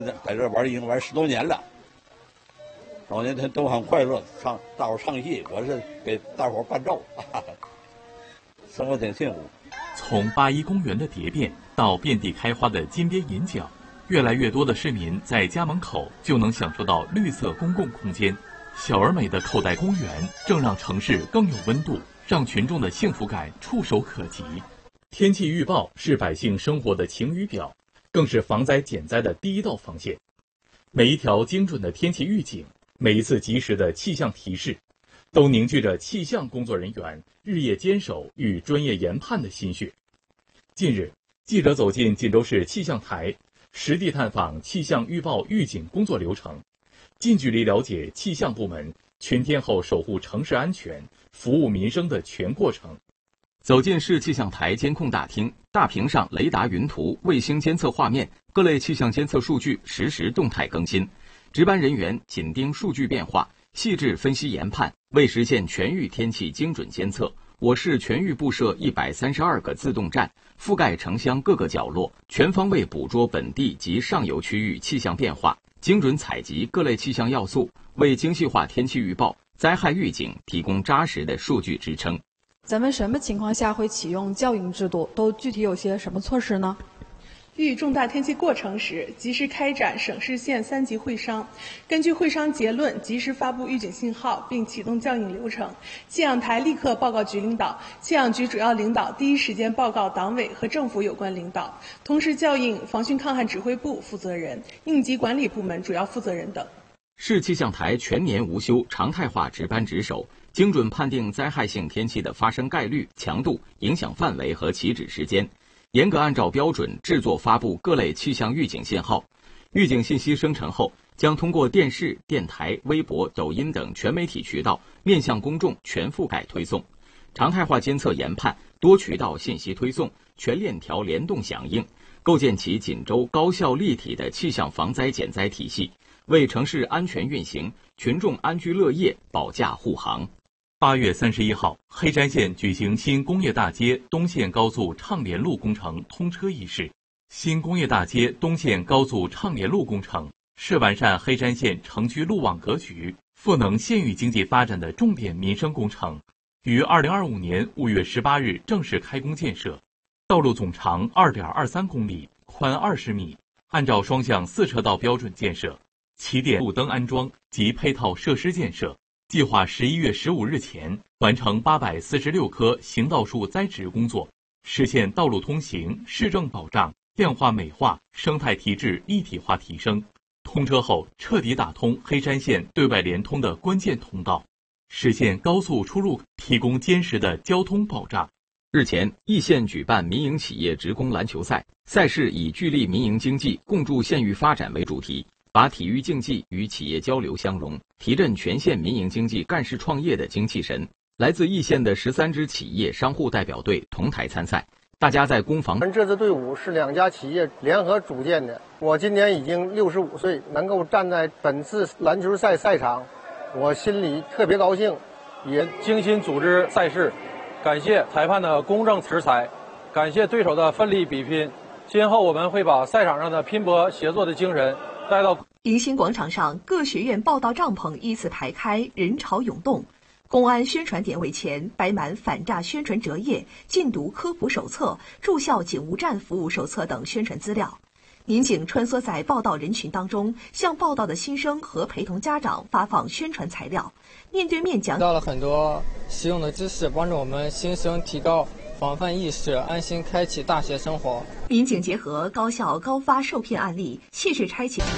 在这玩已经玩10多年了，老年都很快乐，大伙唱戏，我是给大伙伴奏，生活挺幸福。 从81公园的蝶变到遍地开花的金边银角，越来越多的市民在家门口就能享受到绿色公共空间。小而美的口袋公园正让城市更有温度，让群众的幸福感触手可及。天气预报是百姓生活的晴雨表，更是防灾减灾的第一道防线。每一条精准的天气预警，每一次及时的气象提示，都凝聚着气象工作人员日夜坚守与专业研判的心血。近日，记者走进锦州市气象台，实地探访气象预报预警工作流程，近距离了解气象部门全天候守护城市安全、服务民生的全过程。走进市气象台监控大厅，大屏上雷达云图、卫星监测画面，各类气象监测数据实时动态更新。值班人员紧盯数据变化，细致分析研判。为实现全域天气精准监测，我市全域布设132个自动站，覆盖城乡各个角落，全方位捕捉本地及上游区域气象变化，精准采集各类气象要素，为精细化天气预报、灾害预警提供扎实的数据支撑。 咱们什么情况下会启用教应制度？都具体有些什么措施呢？ 遇重大天气过程时，及时开展省市县3级会商，根据会商结论及时发布预警信号，并启动教应流程。气象台立刻报告局领导，气象局主要领导第一时间报告党委和政府有关领导，同时教应防汛抗旱指挥部负责人、应急管理部门主要负责人等。 市气象台全年无休，常态化值班值守，精准判定灾害性天气的发生概率、强度、影响范围和起止时间，严格按照标准制作发布各类气象预警信号。预警信息生成后，将通过电视、电台、微博、抖音等全媒体渠道面向公众全覆盖推送。常态化监测研判，多渠道信息推送，全链条联动响应，构建起锦州高效立体的气象防灾减灾体系，为城市安全运行、群众安居乐业保驾护航。8月31号，黑山县举行新工业大街东线高速畅联路工程通车仪式。新工业大街东线高速畅联路工程是完善黑山县城区路网格局、赋能县域经济发展的重点民生工程，于2025年5月18日正式开工建设。道路总长2.23公里，宽20米，按照双向4车道标准建设。起点路灯安装及配套设施建设，计划11月15日前完成846棵行道树栽植工作，实现道路通行、市政保障、量化美化、生态提质一体化提升。通车后彻底打通黑山县对外联通的关键通道，实现高速出入，提供坚实的交通保障。日前，易县举办民营企业职工篮球赛，赛事以聚力民营经济、共筑县域发展为主题，把体育竞技与企业交流相融，提振全县民营经济干事创业的精气神。来自易县的13支企业商户代表队同台参赛，大家在攻防。 这支队伍是2家企业联合组建的。我今年已经65岁，能够站在本次篮球赛赛场，我心里特别高兴，也精心组织赛事，感谢裁判的公正持裁，感谢对手的奋力比拼。今后我们会把赛场上的拼搏协作的精神带到迎新广场上，各学院报到帐篷依次排开，人潮涌动。公安宣传点位前摆满反诈宣传折页、禁毒科普手册、驻校警务站服务手册等宣传资料。民警穿梭在报道人群当中，向报道的新生和陪同家长发放宣传材料，面对面讲到了很多实用的知识，帮助我们新生提高防范意识，安心开启大学生活。 民警结合高校高发受骗案例，细致拆解。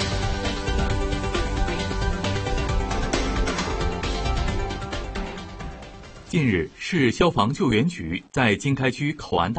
近日，市消防救援局在经开区口岸